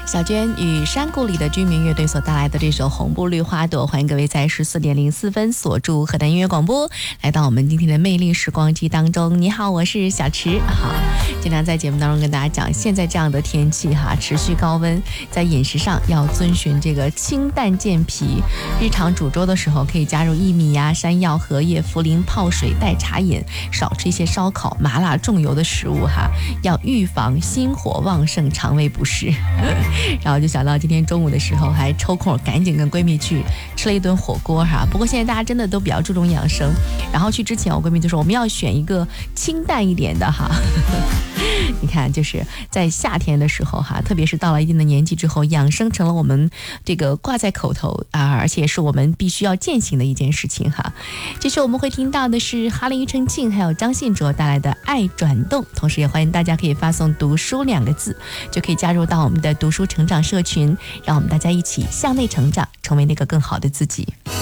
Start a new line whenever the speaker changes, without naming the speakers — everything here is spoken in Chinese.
小娟与山谷里的居民乐队所带来的这首《红布绿花朵》，欢迎各位在14:04锁住河南音乐广播，来到我们今天的魅力时光机当中。你好，我是小池。好，经常在节目当中跟大家讲，现在这样的天气持续高温，在饮食上要遵循这个清淡健脾，日常煮粥的时候可以加入薏米呀、山药、荷叶、茯苓泡水代茶饮，少吃一些烧烤、麻辣重油的食物要预防心火旺盛、肠胃不适。然后就想到今天中午的时候还抽空赶紧跟闺蜜去吃了一顿火锅不过现在大家真的都比较注重养生，然后去之前我闺蜜就说我们要选一个清淡一点的你看就是在夏天的时候特别是到了一定的年纪之后，养生成了我们这个挂在口头而且是我们必须要践行的一件事情这是我们会听到的是哈林庾澄庆还有张信哲带来的爱转动，同时也欢迎大家可以发送读书2个字，就可以加入到我们的读书成长社群，让我们大家一起向内成长，成为那个更好的自己。